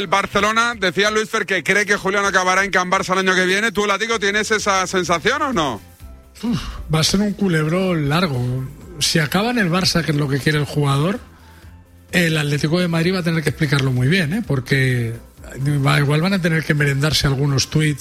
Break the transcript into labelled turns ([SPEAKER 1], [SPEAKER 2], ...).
[SPEAKER 1] El Barcelona, decía Luis Fer que cree que Julián acabará en Can Barça el año que viene. ¿Tú, Látigo, tienes esa sensación o no?
[SPEAKER 2] Va a ser un culebrón largo. Si acaba en el Barça, que es lo que quiere el jugador, el Atlético de Madrid va a tener que explicarlo muy bien, porque igual van a tener que merendarse algunos tuits